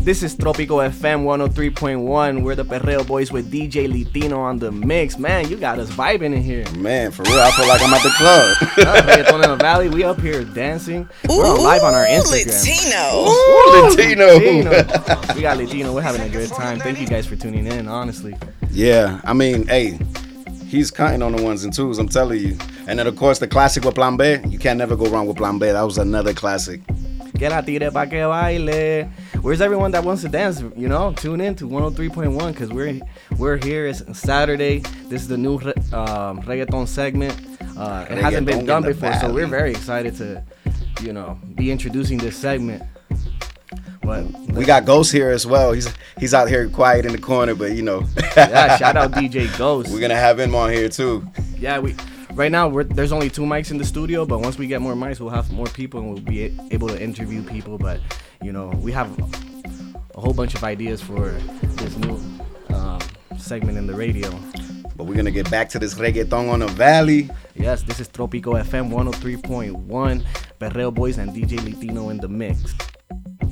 This is Tropico FM 103.1. We're the Perreo Boys with DJ Litino on the mix. Man, you got us vibing in here. Man, for real, I feel like I'm at the club. Reggaeton in the Valley, we up here dancing. We're live on our Instagram. Litino. We got Litino. We're having a good time. Thank you guys for tuning in, honestly. Yeah, I mean, hey, he's cutting on the ones and twos, I'm telling you. And then, of course, the classic with Plan B. You can't never go wrong with Plan B. That was another classic. Que la tire pa que baile. Where's everyone that wants to dance? You know, tune in to 103.1 because we're here. It's Saturday. This is the new reggaeton segment. It hasn't been done before, so we're very excited to, be introducing this segment. But we got Ghost here as well. He's out here quiet in the corner, but yeah, shout out DJ Ghost. We're gonna have him on here too. Yeah, right now there's only 2 mics in the studio, but once we get more mics, we'll have more people and we'll be able to interview people. But we have a whole bunch of ideas for this new segment in the radio. But we're gonna get back to this reggaeton on the valley. Yes, this is Tropico FM 103.1. Perreo Boys and DJ Litino in the mix.